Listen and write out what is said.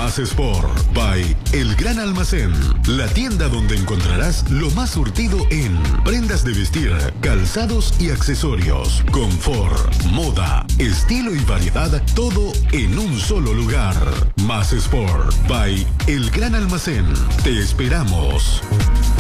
Más Sport by El Gran Almacén, la tienda donde encontrarás lo más surtido en prendas de vestir, calzados y accesorios, confort, moda, estilo y variedad, todo en un solo lugar. Más Sport by El Gran Almacén. Te esperamos.